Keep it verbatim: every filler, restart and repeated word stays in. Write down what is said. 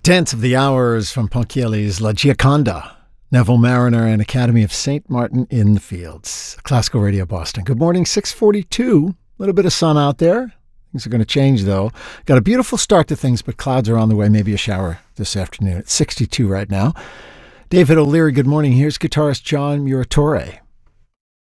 Dance of the Hours from Ponchielli's La Gioconda, Neville Mariner and Academy of Saint Martin in the Fields. Classical Radio Boston. Good morning, six forty-two. A little bit of sun out there. Things are going to change, though. Got a beautiful start to things, but clouds are on the way. Maybe a shower this afternoon. It's sixty-two right now. David O'Leary, good morning. Here's guitarist John Muratore.